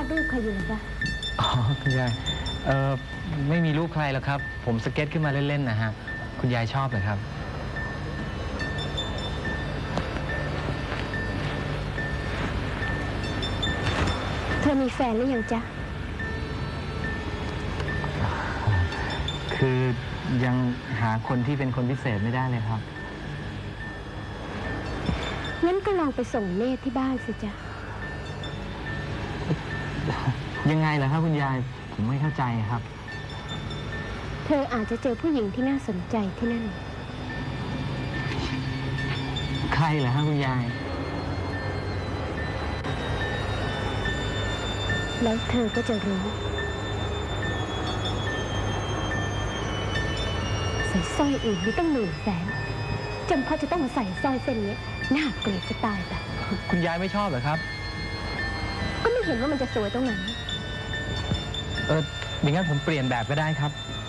ดรูปใครอยู่หรือเปล่าอ๋อคุณยายไม่มีรูปใครหรอกครับผมสเก็ตขึ้นมาเล่นๆนะฮะคุณยายชอบเหรอครับเธอมีแฟนหรือยังจ๊ะคือยังหาคนที่เป็นคนพิเศษไม่ได้เลยครับงั้นก็ลองไปส่งเนตรที่บ้านสิจ๊ะยังไงล่ะครับคุณยายผมไม่เข้าใจครับเธออาจจะเจอผู้หญิงที่น่าสนใจที่นั่นใครเหรอครับคุณยายแล้วเธอก็จะรู้ใส่สร้อยอื่นมีตั้ง100,000จำเพาะจะต้องมาใส่สร้อยเส้นนี้น่าเกลียดจะตายแต่คุณยายไม่ชอบเหรอครับก็ไม่เห็นว่ามันจะสวยตรงไหนอย่างนั้นผมเปลี่ยนแบบก็ได้ครับ